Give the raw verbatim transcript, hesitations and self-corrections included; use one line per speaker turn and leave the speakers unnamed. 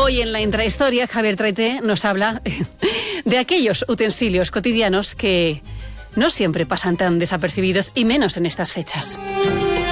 Hoy en la intrahistoria, Javier Traité nos habla de aquellos utensilios cotidianos que no siempre pasan tan desapercibidos y menos en estas fechas.